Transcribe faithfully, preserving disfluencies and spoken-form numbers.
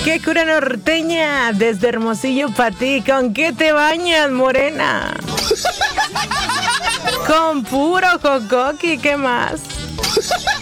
qué cura norteña, desde Hermosillo para ti. ¿Con qué te bañas, morena? Con puro jocoqui, ¿qué más?